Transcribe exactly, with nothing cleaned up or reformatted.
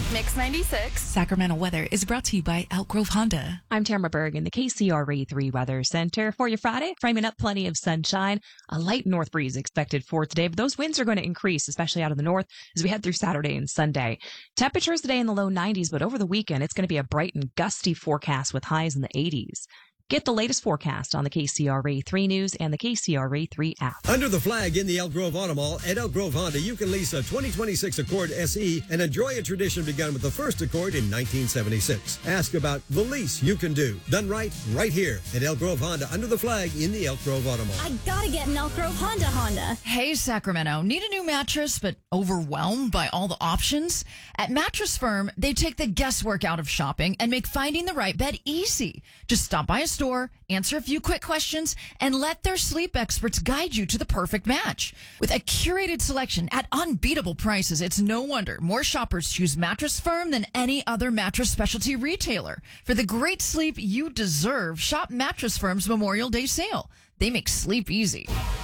Mix ninety-six. Sacramento weather is brought to you by Elk Grove Honda. I'm Tamara Berg in the K C R A three Weather Center. For your Friday, framing up plenty of sunshine. A light north breeze expected for today, but those winds are going to increase, especially out of the north, as we head through Saturday and Sunday. Temperatures today in the low nineties, but over the weekend, it's going to be a bright and gusty forecast with highs in the eighties. Get the latest forecast on the K C R A three News and the K C R A three app. Under the flag in the Elk Grove Auto Mall at Elk Grove Honda, you can lease a twenty twenty-six Accord S E and enjoy a tradition begun with the first Accord in nineteen seventy-six. Ask about the lease you can do. Done right, right here at Elk Grove Honda under the flag in the Elk Grove Auto Mall. I gotta get an Elk Grove Honda Honda. Hey, Sacramento. Need a new mattress but overwhelmed by all the options? At Mattress Firm, they take the guesswork out of shopping and make finding the right bed easy. Just stop by a store, answer a few quick questions, and let their sleep experts guide you to the perfect match. With a curated selection at unbeatable prices, it's no wonder more shoppers choose Mattress Firm than any other mattress specialty retailer. For the great sleep you deserve, shop Mattress Firm's Memorial Day sale. They make sleep easy.